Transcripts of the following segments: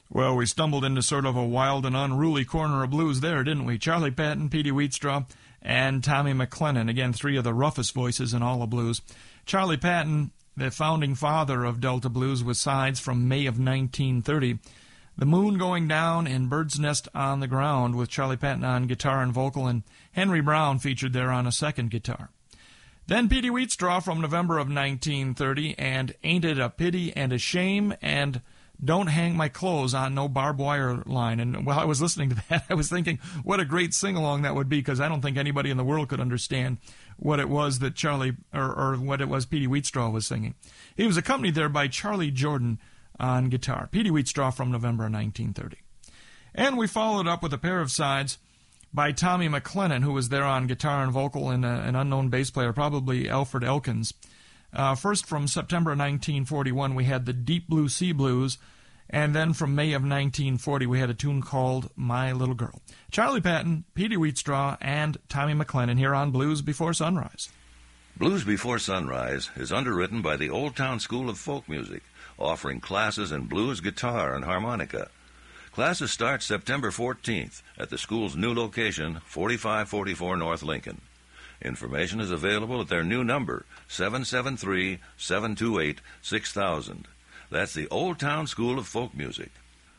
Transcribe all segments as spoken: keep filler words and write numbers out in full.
Well, we stumbled into sort of a wild and unruly corner of blues there, didn't we? Charlie Patton, Petey Wheatstraw, and Tommy McLennan. Again, three of the roughest voices in all of blues. Charlie Patton, the founding father of Delta blues, with sides from May of nineteen thirty. The Moon Going Down and Bird's Nest on the Ground, with Charlie Patton on guitar and vocal, and Henry Brown featured there on a second guitar. Then Petey Wheatstraw from November of nineteen thirty, and Ain't It a Pity and a Shame, and Don't Hang My Clothes on No Barbed Wire Line. And while I was listening to that, I was thinking what a great sing-along that would be, because I don't think anybody in the world could understand what it was that Charlie, or, or what it was Petey Wheatstraw was singing. He was accompanied there by Charlie Jordan on guitar. Petey Wheatstraw from November of nineteen thirty. And we followed up with a pair of sides by Tommy McLennan, who was there on guitar and vocal, and a, an unknown bass player, probably Alfred Elkins. Uh, first, from September nineteen forty-one, we had the Deep Blue Sea Blues, and then from May of nineteen forty, we had a tune called My Little Girl. Charlie Patton, Petey Wheatstraw, and Tommy McLennan here on Blues Before Sunrise. Blues Before Sunrise is underwritten by the Old Town School of Folk Music, offering classes in blues, guitar, and harmonica. Classes start September fourteenth at the school's new location, forty-five forty-four North Lincoln. Information is available at their new number, seven seven three, seven two eight, six thousand. That's the Old Town School of Folk Music.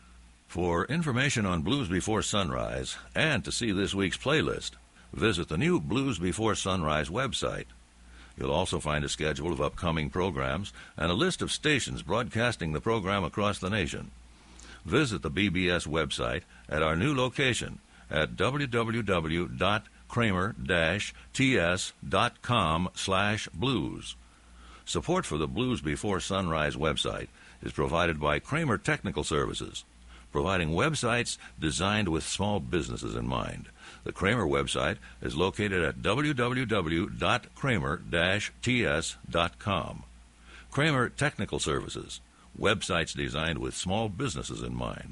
For information on Blues Before Sunrise and to see this week's playlist, visit the new Blues Before Sunrise website. You'll also find a schedule of upcoming programs and a list of stations broadcasting the program across the nation. Visit the B B S website at our new location at w w w dot kramer dash t s dot com slash blues. Support for the Blues Before Sunrise website is provided by Kramer Technical Services, providing websites designed with small businesses in mind. The Kramer website is located at w w w dot kramer dash t s dot com. Kramer Technical Services, websites designed with small businesses in mind.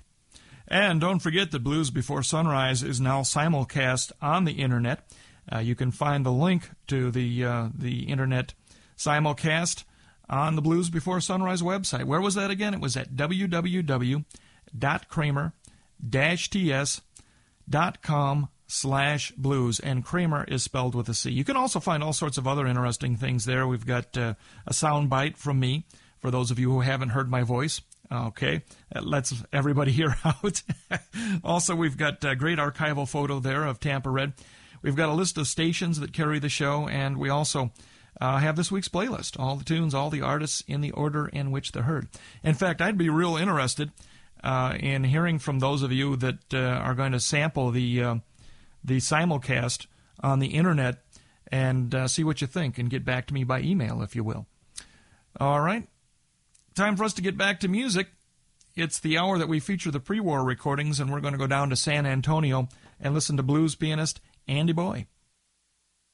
And don't forget that Blues Before Sunrise is now simulcast on the Internet. Uh, you can find the link to the uh, the Internet simulcast on the Blues Before Sunrise website. Where was that again? It was at w w w dot kramer dash t s dot com slash blues, and Kramer is spelled with a C. You can also find all sorts of other interesting things there. We've got uh, a sound bite from me, for those of you who haven't heard my voice. Okay, that lets everybody hear out. Also, we've got a great archival photo there of Tampa Red. We've got a list of stations that carry the show, and we also uh, have this week's playlist, all the tunes, all the artists in the order in which they're heard. In fact, I'd be real interested uh, in hearing from those of you that uh, are going to sample the uh, the simulcast on the Internet and uh, see what you think, and get back to me by email, if you will. All right. Time for us to get back to music. It's the hour that we feature the pre-war recordings, and we're going to go down to San Antonio and listen to blues pianist Andy Boy.